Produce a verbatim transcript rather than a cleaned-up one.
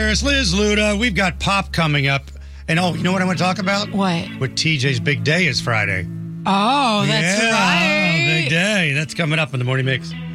Harris, Liz Luda. We've got Pop coming up. And oh, you know what I want to talk about? What? What T J's big day is Friday. Oh, that's yeah, right. Big day. That's coming up in the Morning Mix.